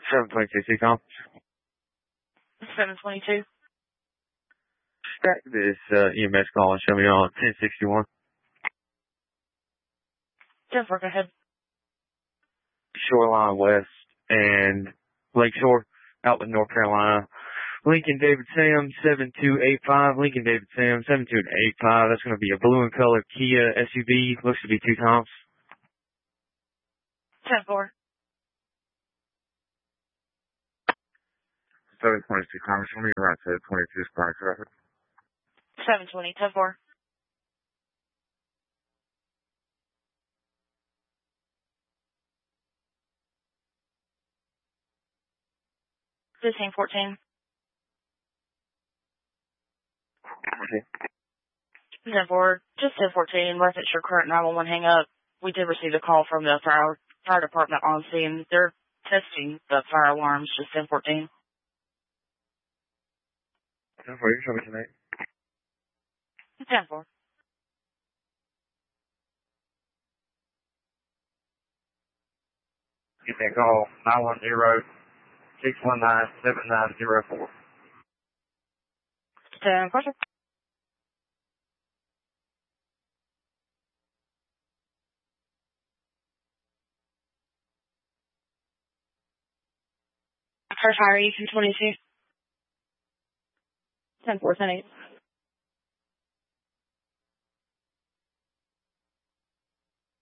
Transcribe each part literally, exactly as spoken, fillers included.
seven twenty-two, six on. seven twenty-two. Stack this uh, E M S call and show me on ten sixty-one. ten four, go ahead. Shoreline West and Lakeshore, Outlet, North Carolina. Lincoln David Sam seven two eight five. Lincoln David Sam seven two eight five. That's going to be a blue and color Kia S U V. Looks to be two tops. ten four. seven twenty-two Commerce. Let me right to twenty-two Spark traffic. seven twenty, ten four. fifteen fourteen. Okay. ten four, just ten fourteen, reference your current nine one one hang up. We did receive a call from the fire, fire department on scene. They're testing the fire alarms, just ten fourteen. ten four, you can show me tonight. ten four. Get that call, nine one zero, six one nine, seven nine zero four. ten four. First fire, E two twenty-two. ten four, ten eight.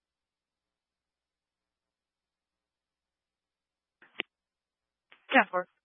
ten four.